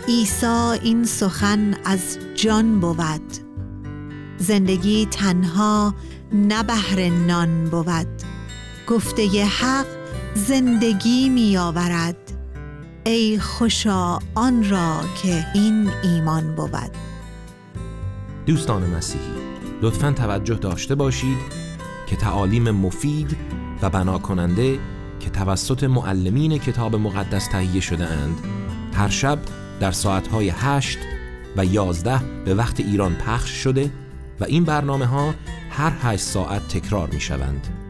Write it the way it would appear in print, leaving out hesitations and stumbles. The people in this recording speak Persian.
عیسی این سخن از جان بود، زندگی تنها نه بهر نان بود. گفته حق زندگی می آورد، ای خوشا آن را که این ایمان بود. دوستان مسیحی، لطفاً توجه داشته باشید که تعالیم مفید و بنا کننده که توسط معلمین کتاب مقدس تهیه شده اند هر شب در ساعتهای 8 و 11 به وقت ایران پخش شده و این برنامه ها هر 8 ساعت تکرار می شوند.